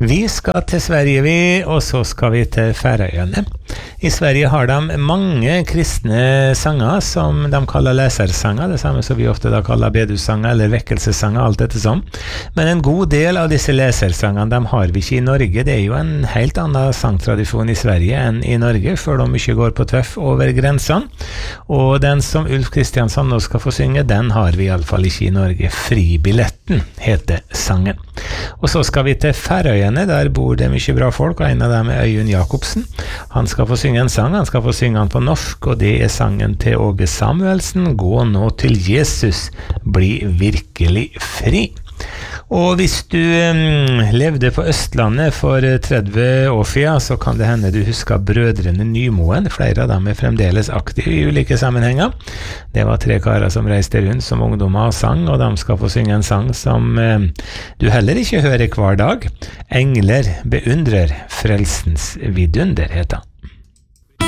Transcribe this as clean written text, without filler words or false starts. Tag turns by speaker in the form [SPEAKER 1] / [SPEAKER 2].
[SPEAKER 1] Vi skal til Sverige og så skal vi til Færøyene. I Sverige har de mange kristne sanger som de kaller lesersanger, det samme som vi ofte da kaller bedussanger eller vekkelsessanger, alt dette sånn. Men en god del av disse lesersangene de har vi ikke i Norge. Det er jo en helt annen sangtradisjon i Sverige enn i Norge, før de ikke går på tøff over grensene. Og den som Ulf Kristiansson nå skal få synge, den har vi i alle fall ikke i Norge. Fribilletten heter sangen. Og så skal vi til Færøyene, der bor det mye bra folk, og en av dem er Øyunn Jakobsen. Han skal få synge en sang, han skal få synge han på norsk, og det er sangen til Åge Samuelsen, «Gå nå til Jesus, bli virkelig fri». Og hvis du levde på Østlandet for 30 år siden, så kan det hende du husker brødrene Nymoen. Flere av dem er fremdeles aktive i ulike sammenhenger. Det var 3 karer som reiste rundt som ungdommer og sang, og de skal få synge en sang som du heller ikke hører hver dag. «Engler beundrer frelsens vidunder» heter han.